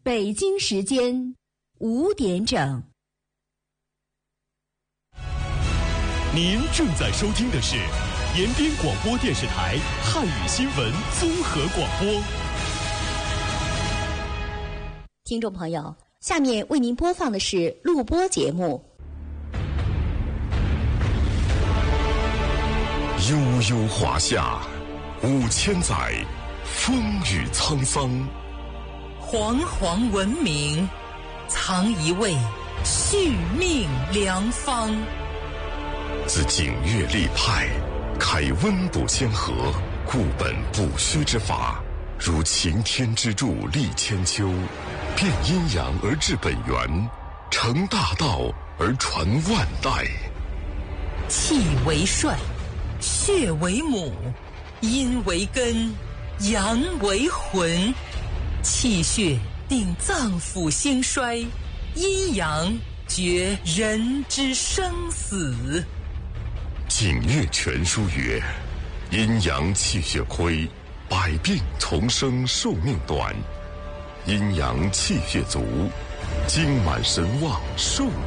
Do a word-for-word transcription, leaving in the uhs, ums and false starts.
北京时间五点整。 您正在收听的是延边广播电视台汉语新闻综合广播。 听众朋友，下面为您播放的是录播节目。 悠悠华夏，五千载，风雨沧桑。 煌煌文明，藏一位续命良方。 自景岳立派，开温补先河，固本补虚之法，如擎天之柱立千秋，变阴阳而治本源，成大道而传万代。 气为帅，血为母，阴为根，阳为魂。气血定脏腑兴衰，阴阳决人之生死。 景岳全书曰：阴阳气血亏，百病丛生，寿命短；阴阳气血足，精满神旺，寿